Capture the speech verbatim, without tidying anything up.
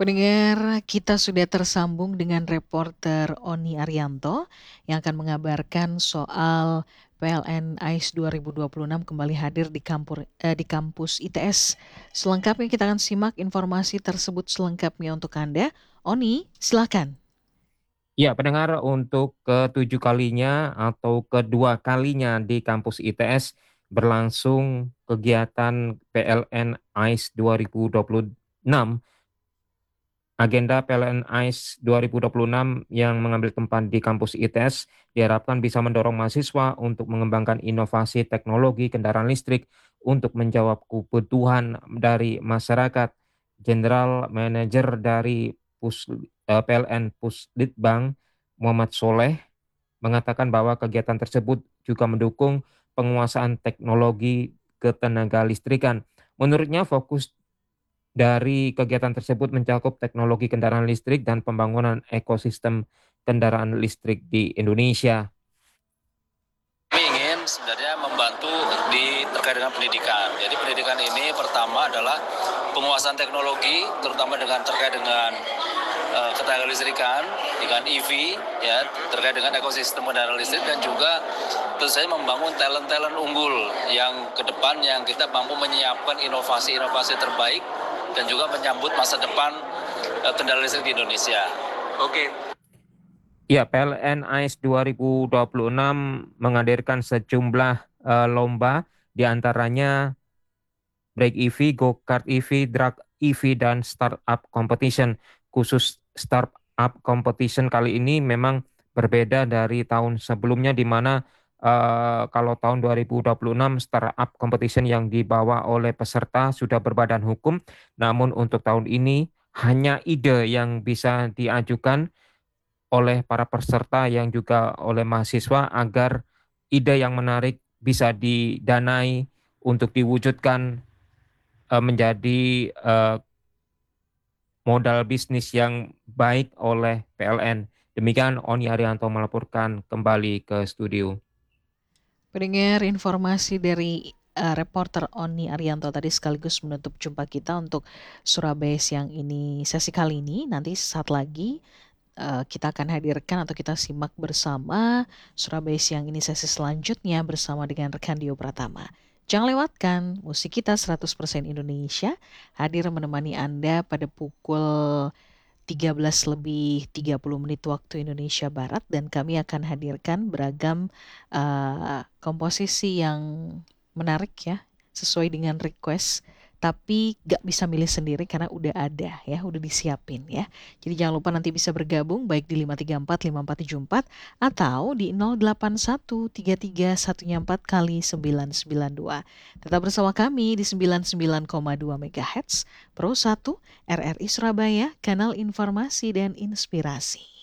Pendengar, kita sudah tersambung dengan reporter Oni Arianto yang akan mengabarkan soal P L N AIS dua ribu dua puluh enam kembali hadir di kampur, eh, di kampus I T S. Selengkapnya kita akan simak informasi tersebut selengkapnya untuk Anda. Oni, silakan. Ya, pendengar, untuk ketujuh kalinya atau kedua kalinya di kampus I T S berlangsung kegiatan P L N AIS dua ribu dua puluh enam. Agenda P L N AIS dua ribu dua puluh enam yang mengambil tempat di kampus I T S diharapkan bisa mendorong mahasiswa untuk mengembangkan inovasi teknologi kendaraan listrik untuk menjawab kebutuhan dari masyarakat. General Manager dari Pus, eh, P L N Puslitbang Muhammad Soleh mengatakan bahwa kegiatan tersebut juga mendukung penguasaan teknologi ketenaga listrikan. Menurutnya, fokus dari kegiatan tersebut mencakup teknologi kendaraan listrik dan pembangunan ekosistem kendaraan listrik di Indonesia. Kami ingin sebenarnya membantu di terkait dengan pendidikan. Jadi pendidikan ini pertama adalah penguasaan teknologi, terutama dengan terkait dengan uh, ketenaga listrikan, dengan E V, ya, terkait dengan ekosistem kendaraan listrik, dan juga tentu saja membangun talent-talent unggul yang ke depan yang kita mampu menyiapkan inovasi-inovasi terbaik dan juga menyambut masa depan uh, kendaraan listrik di Indonesia. Oke. Okay. Ya, P L N AIS dua ribu dua puluh enam menghadirkan sejumlah eh, lomba, diantaranya Break E V, Go-Kart E V, Drag E V, dan Startup Competition. Khusus Startup Competition kali ini memang berbeda dari tahun sebelumnya, di mana eh, kalau tahun dua ribu dua puluh enam Startup Competition yang dibawa oleh peserta sudah berbadan hukum, namun untuk tahun ini hanya ide yang bisa diajukan oleh para peserta yang juga oleh mahasiswa agar ide yang menarik bisa didanai untuk diwujudkan eh, menjadi eh, modal bisnis yang baik oleh P L N. Demikian Oni Arianto melaporkan kembali ke studio. Pendengar, informasi dari uh, reporter Oni Arianto tadi sekaligus menutup jumpa kita untuk Surabaya siang ini, sesi kali ini. Nanti saat lagi uh, kita akan hadirkan atau kita simak bersama Surabaya siang ini sesi selanjutnya bersama dengan rekan Dio Pratama. Jangan lewatkan musik kita seratus persen Indonesia hadir menemani Anda pada pukul tiga belas lebih tiga puluh menit waktu Indonesia Barat, dan kami akan hadirkan beragam uh, komposisi yang menarik ya, sesuai dengan request, tapi gak bisa milih sendiri karena udah ada ya, udah disiapin ya. Jadi jangan lupa nanti bisa bergabung baik di lima tiga empat lima empat tujuh empat atau di nol delapan satu tiga tiga satu empat kali sembilan sembilan dua. Tetap bersama kami di sembilan puluh sembilan koma dua MHz Pro satu R R I Surabaya, kanal informasi dan inspirasi.